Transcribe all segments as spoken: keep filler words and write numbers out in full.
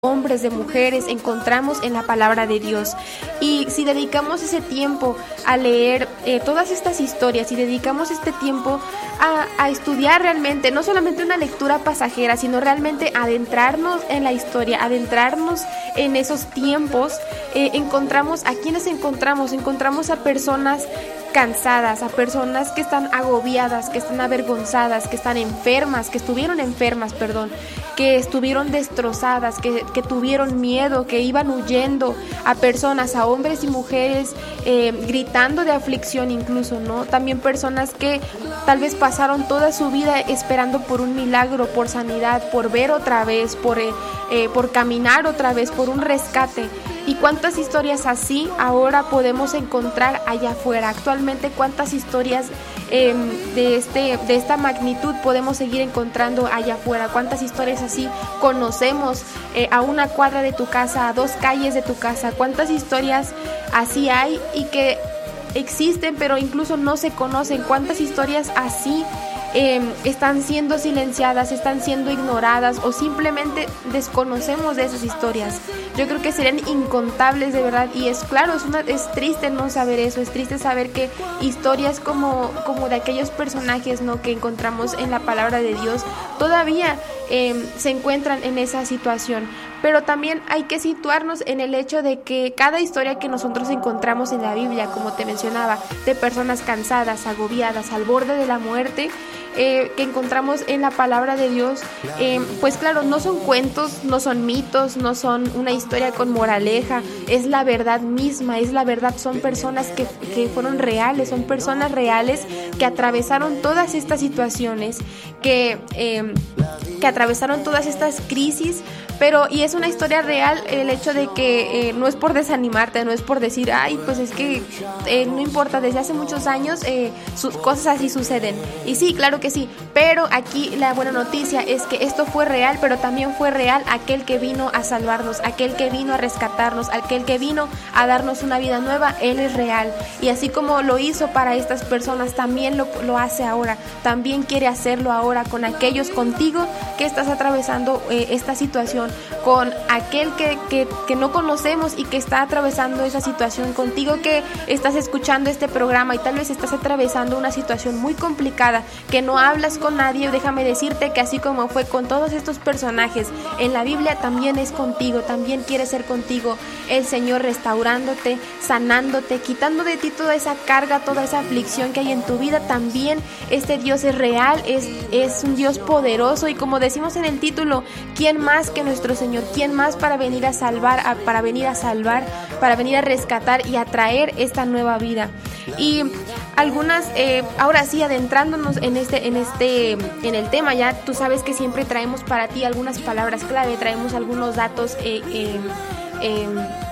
hombres, de mujeres, encontramos en la palabra de Dios. Y si dedicamos ese tiempo a leer eh, todas estas historias, si dedicamos este tiempo a, a estudiar realmente, no solamente una lectura pasajera, sino realmente adentrarnos en la historia, adentrarnos en esos tiempos, eh, encontramos, ¿a quiénes encontramos? Encontramos a personas cansadas, a personas que están agobiadas, que están avergonzadas, que están enfermas, que estuvieron enfermas, perdón, que estuvieron destrozadas, que, que tuvieron miedo, que iban huyendo, a personas, a hombres y mujeres eh, gritando de aflicción incluso, ¿no? También personas que tal vez pasaron toda su vida esperando por un milagro, por sanidad, por ver otra vez, por, eh, eh, por caminar otra vez, por un rescate. ¿Y cuántas historias así ahora podemos encontrar allá afuera? Actualmente, ¿cuántas historias eh, de, este, de esta magnitud podemos seguir encontrando allá afuera? ¿Cuántas historias así conocemos eh, a una cuadra de tu casa, a dos calles de tu casa? ¿Cuántas historias así hay y que existen pero incluso no se conocen? ¿Cuántas historias así Eh, están siendo silenciadas, están siendo ignoradas o simplemente desconocemos de esas historias? Yo creo que serían incontables, de verdad, y es claro, es, una, es triste no saber eso, es triste saber que historias como, como de aquellos personajes, ¿no?, que encontramos en la palabra de Dios todavía eh, se encuentran en esa situación. Pero también hay que situarnos en el hecho de que cada historia que nosotros encontramos en la Biblia, como te mencionaba, de personas cansadas, agobiadas, al borde de la muerte, eh, que encontramos en la palabra de Dios, eh, pues claro, no son cuentos, no son mitos, no son una historia con moraleja, es la verdad misma, es la verdad, son personas que, que fueron reales, son personas reales que atravesaron todas estas situaciones, que... Eh, que atravesaron todas estas crisis, pero y es una historia real el hecho de que eh, no es por desanimarte, no es por decir, ay, pues es que eh, no importa, desde hace muchos años eh, sus cosas así suceden, y sí, claro que sí, pero aquí la buena noticia es que esto fue real, pero también fue real aquel que vino a salvarnos, aquel que vino a rescatarnos, aquel que vino a darnos una vida nueva, Él es real, y así como lo hizo para estas personas, también lo, lo hace ahora, también quiere hacerlo ahora con aquellos, contigo, que estás atravesando eh, esta situación, con aquel que, que, que no conocemos y que está atravesando esa situación, contigo que estás escuchando este programa y tal vez estás atravesando una situación muy complicada, que no hablas con nadie. Déjame decirte que así como fue con todos estos personajes en la Biblia, también es contigo, también quiere ser contigo el Señor, restaurándote, sanándote, quitando de ti toda esa carga, toda esa aflicción que hay en tu vida. También este Dios es real, es, es un Dios poderoso, y como decimos en el título, ¿quién más que nuestro Señor? ¿Quién más para venir a salvar, a, para venir a salvar, para venir a rescatar y a traer esta nueva vida? Y algunas, eh, ahora sí, adentrándonos en este, en este, en el tema, ya tú sabes que siempre traemos para ti algunas palabras clave, traemos algunos datos, eh, eh, eh,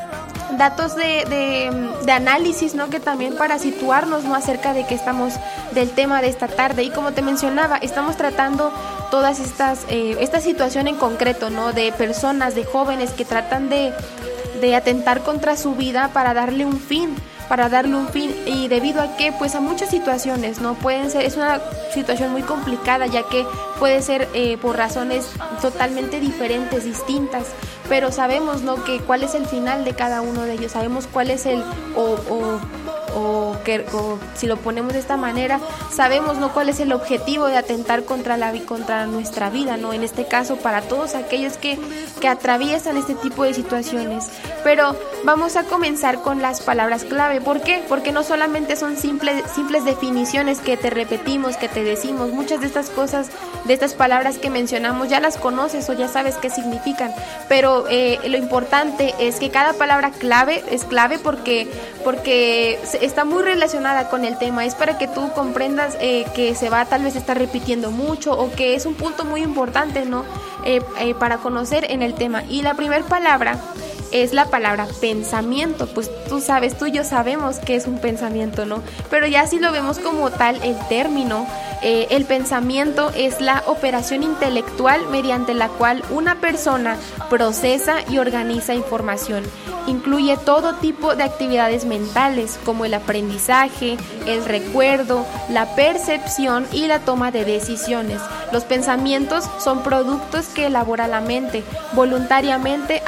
datos de, de, de análisis, ¿no?, que también para situarnos, ¿no?, acerca de que estamos del tema de esta tarde. Y como te mencionaba, estamos tratando todas estas, eh, esta situación en concreto, ¿no?, de personas, de jóvenes que tratan de, de atentar contra su vida para darle un fin, para darle un fin, y debido a que, pues a muchas situaciones, ¿no?, pueden ser, es una situación muy complicada, ya que puede ser eh, por razones totalmente diferentes, distintas, pero sabemos, ¿no?, que cuál es el final de cada uno de ellos, sabemos cuál es el, o, o O, que, o si lo ponemos de esta manera, sabemos, ¿no?, cuál es el objetivo de atentar contra la contra nuestra vida, ¿no?, en este caso para todos aquellos que, que atraviesan este tipo de situaciones. Pero vamos a comenzar con las palabras clave. ¿Por qué? Porque no solamente son simples, simples definiciones que te repetimos, que te decimos, muchas de estas cosas, de estas palabras que mencionamos ya las conoces o ya sabes qué significan, pero eh, lo importante es que cada palabra clave es clave porque, porque está muy relacionada con el tema, es para que tú comprendas eh, que se va tal vez estar repitiendo mucho o que es un punto muy importante, ¿no?, eh, eh, para conocer en el tema. Y la primera palabra es la palabra pensamiento. Pues tú sabes, tú y yo sabemos que es un pensamiento, ¿no? Pero ya si lo vemos como tal, el término, Eh, el pensamiento es la operación intelectual mediante la cual una persona procesa y organiza información. Incluye todo tipo de actividades mentales como el aprendizaje, el recuerdo, la percepción y la toma de decisiones. Los pensamientos son productos que elabora la mente voluntariamente